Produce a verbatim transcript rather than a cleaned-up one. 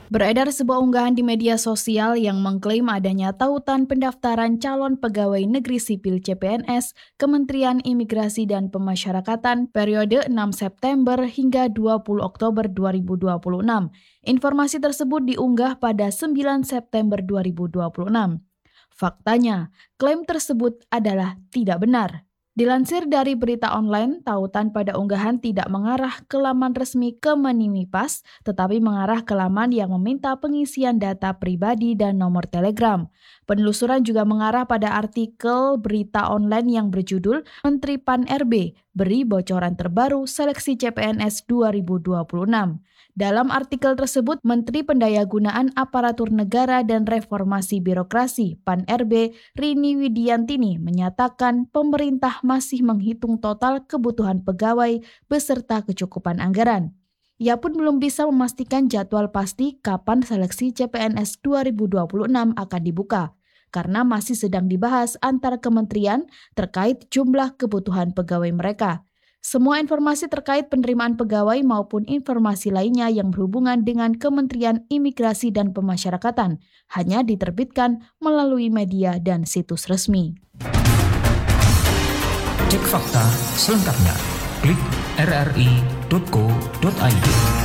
Beredar sebuah unggahan di media sosial yang mengklaim adanya tautan pendaftaran calon pegawai negeri sipil C P N S Kementerian Imigrasi dan Pemasyarakatan periode enam September hingga dua puluh Oktober dua ribu dua puluh enam. Informasi tersebut diunggah pada sembilan September dua ribu dua puluh enam. Faktanya, klaim tersebut adalah tidak benar. Dilansir dari berita online, tautan pada unggahan tidak mengarah ke laman resmi Kemenimipas, tetapi mengarah ke laman yang meminta pengisian data pribadi dan nomor Telegram. Penelusuran juga mengarah pada artikel berita online yang berjudul Menteri Pan R B beri bocoran terbaru seleksi C P N S dua ribu dua puluh enam. Dalam artikel tersebut, Menteri Pendayagunaan Aparatur Negara dan Reformasi Birokrasi Pan R B Rini Widiantini menyatakan pemerintah masih menghitung total kebutuhan pegawai beserta kecukupan anggaran. Ia pun belum bisa memastikan jadwal pasti kapan seleksi C P N S dua ribu dua puluh enam akan dibuka, karena masih sedang dibahas antar kementerian terkait jumlah kebutuhan pegawai mereka. Semua informasi terkait penerimaan pegawai maupun informasi lainnya yang berhubungan dengan Kementerian Imigrasi dan Pemasyarakatan hanya diterbitkan melalui media dan situs resmi. Cek fakta selengkapnya. Klik r r i titik co titik i d.